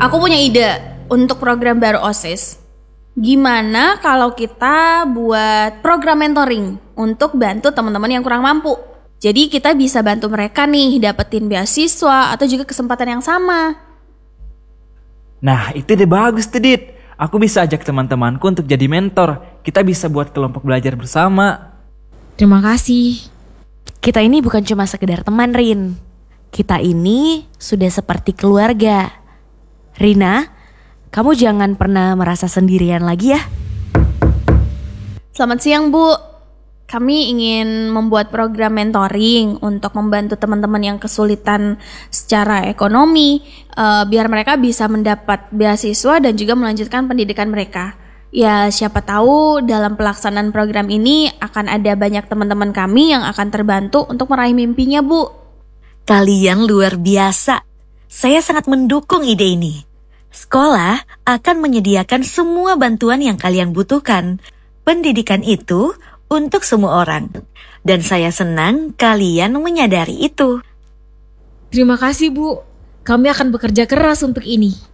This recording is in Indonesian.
Aku punya ide untuk program baru OSIS. Gimana kalau kita buat program mentoring untuk bantu teman-teman yang kurang mampu? Jadi kita bisa bantu mereka nih dapetin beasiswa atau juga kesempatan yang sama. Nah, itu ide bagus tuh, Dit. Aku bisa ajak teman-temanku untuk jadi mentor. Kita bisa buat kelompok belajar bersama. Terima kasih. Kita ini bukan cuma sekedar teman, Rin. Kita ini sudah seperti keluarga. Rina, kamu jangan pernah merasa sendirian lagi ya. Selamat siang, Bu. Kami ingin membuat program mentoring untuk membantu teman-teman yang kesulitan secara ekonomi, biar mereka bisa mendapat beasiswa dan juga melanjutkan pendidikan mereka. Ya, siapa tahu dalam pelaksanaan program ini akan ada banyak teman-teman kami yang akan terbantu untuk meraih mimpinya, Bu. Kalian luar biasa. Saya sangat mendukung ide ini. Sekolah akan menyediakan semua bantuan yang kalian butuhkan. Pendidikan itu untuk semua orang. Dan saya senang kalian menyadari itu. Terima kasih, Bu. Kami akan bekerja keras untuk ini.